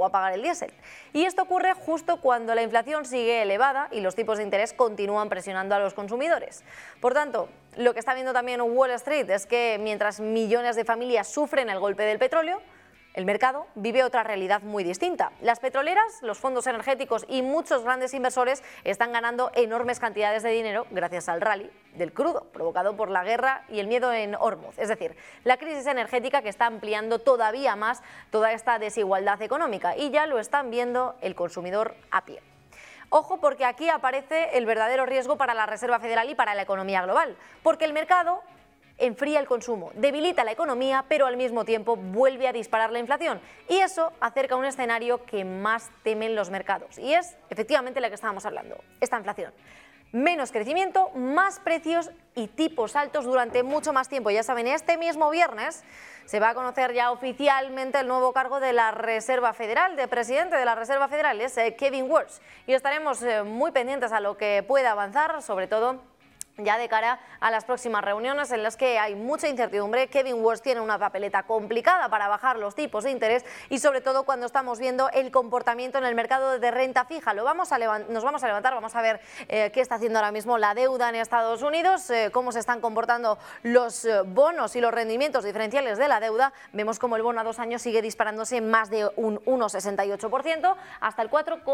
o a pagar el diésel. Y esto ocurre justo cuando la inflación sigue elevada y los tipos de interés continúan presionando a los consumidores. Por tanto, lo que está viendo también Wall Street es que mientras millones de familias sufren el golpe del petróleo, el mercado vive otra realidad muy distinta. Las petroleras, los fondos energéticos y muchos grandes inversores están ganando enormes cantidades de dinero gracias al rally del crudo provocado por la guerra y el miedo en Hormuz. Es decir, la crisis energética que está ampliando todavía más toda esta desigualdad económica, y ya lo están viendo el consumidor a pie. Ojo, porque aquí aparece el verdadero riesgo para la Reserva Federal y para la economía global, porque el mercado enfría el consumo, debilita la economía, pero al mismo tiempo vuelve a disparar la inflación. Y eso acerca a un escenario que más temen los mercados. Y es efectivamente la que estábamos hablando, esta inflación. Menos crecimiento, más precios y tipos altos durante mucho más tiempo. Ya saben, este mismo viernes se va a conocer ya oficialmente el nuevo cargo de la Reserva Federal, de presidente de la Reserva Federal, es Kevin Warsh. Y estaremos muy pendientes a lo que pueda avanzar, sobre todo ya de cara a las próximas reuniones en las que hay mucha incertidumbre. Kevin Warsh tiene una papeleta complicada para bajar los tipos de interés y sobre todo cuando estamos viendo el comportamiento en el mercado de renta fija. Nos vamos a levantar, vamos a ver qué está haciendo ahora mismo la deuda en Estados Unidos, cómo se están comportando los bonos y los rendimientos diferenciales de la deuda. Vemos como el bono a 2 años sigue disparándose en más de un 1,68% hasta el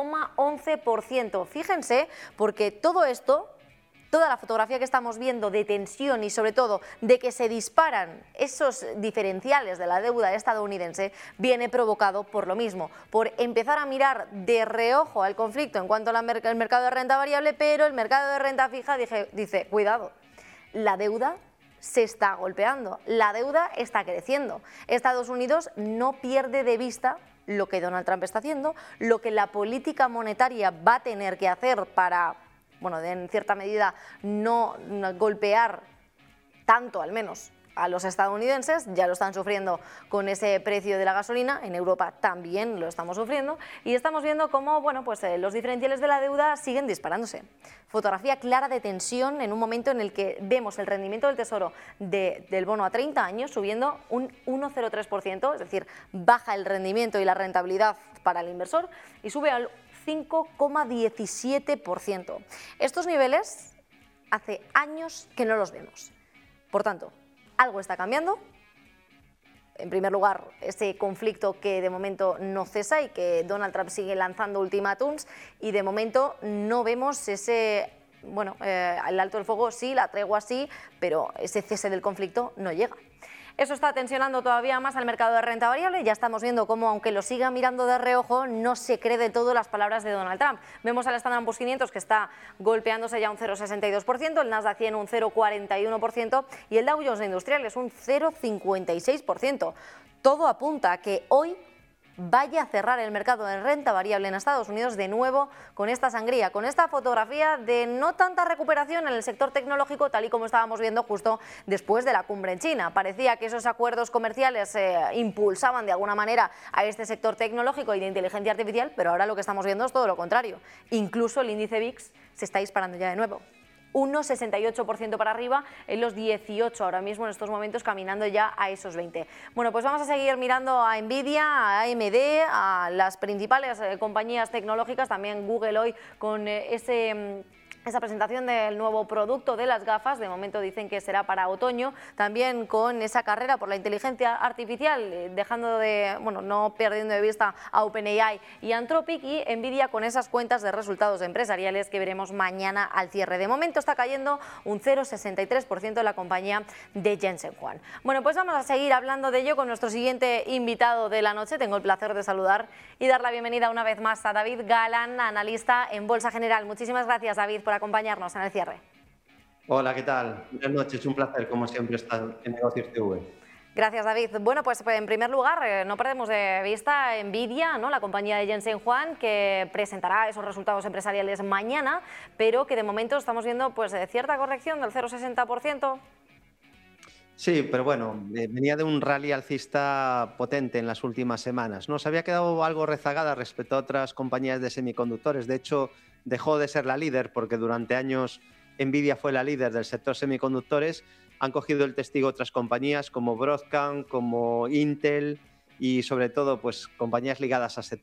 4,11%. Fíjense, porque todo esto, toda la fotografía que estamos viendo de tensión y sobre todo de que se disparan esos diferenciales de la deuda estadounidense, viene provocado por lo mismo, por empezar a mirar de reojo al conflicto en cuanto al mercado de renta variable, pero el mercado de renta fija dice, cuidado, la deuda se está golpeando, la deuda está creciendo. Estados Unidos no pierde de vista lo que Donald Trump está haciendo, lo que la política monetaria va a tener que hacer para, bueno, en cierta medida no golpear tanto, al menos, a los estadounidenses. Ya lo están sufriendo con ese precio de la gasolina, en Europa también lo estamos sufriendo, y estamos viendo cómo, bueno, pues los diferenciales de la deuda siguen disparándose. Fotografía clara de tensión en un momento en el que vemos el rendimiento del Tesoro del bono a 30 años subiendo un 1,03%, es decir, baja el rendimiento y la rentabilidad para el inversor y sube al 5,17%. Estos niveles hace años que no los vemos. Por tanto, algo está cambiando. En primer lugar, ese conflicto que de momento no cesa y que Donald Trump sigue lanzando ultimátums, y de momento no vemos ese, bueno, el alto del fuego sí, la tregua sí, pero ese cese del conflicto no llega. Eso está tensionando todavía más al mercado de renta variable. Ya estamos viendo cómo, aunque lo siga mirando de reojo, no se cree de todo las palabras de Donald Trump. Vemos al Standard & Poor's 500 que está golpeándose ya un 0,62%, el Nasdaq 100 un 0,41% y el Dow Jones Industriales un 0,56%. Todo apunta a que hoy vaya a cerrar el mercado de renta variable en Estados Unidos de nuevo con esta sangría, con esta fotografía de no tanta recuperación en el sector tecnológico, tal y como estábamos viendo justo después de la cumbre en China. Parecía que esos acuerdos comerciales impulsaban de alguna manera a este sector tecnológico y de inteligencia artificial, pero ahora lo que estamos viendo es todo lo contrario. Incluso el índice VIX se está disparando ya de nuevo. 1,68% para arriba en los 18 ahora mismo en estos momentos, caminando ya a esos 20. Bueno, pues vamos a seguir mirando a Nvidia, a AMD, a las principales compañías tecnológicas, también Google hoy con esa presentación del nuevo producto de las gafas. De momento dicen que será para otoño, también con esa carrera por la inteligencia artificial, dejando de, bueno, no perdiendo de vista a OpenAI y Anthropic, y Nvidia con esas cuentas de resultados empresariales que veremos mañana al cierre. De momento está cayendo un 0,63% la compañía de Jensen Huang. Bueno, pues vamos a seguir hablando de ello con nuestro siguiente invitado de la noche. Tengo el placer de saludar y dar la bienvenida una vez más a David Galán, analista en Bolsa General. Muchísimas gracias, David, por acompañarnos en el cierre. Hola, ¿qué tal? Buenas noches, un placer como siempre estar en Negocios TV. Gracias, David. Bueno, pues en primer lugar, no perdemos de vista Nvidia, ¿no? La compañía de Jensen Huang, que presentará esos resultados empresariales mañana, pero que de momento estamos viendo pues cierta corrección del 0,60%. Sí, pero bueno, venía de un rally alcista potente en las últimas semanas, ¿no? Se había quedado algo rezagada respecto a otras compañías de semiconductores. De hecho, dejó de ser la líder porque durante años Nvidia fue la líder del sector semiconductores. Han cogido el testigo otras compañías como Broadcom, como Intel y sobre todo pues compañías ligadas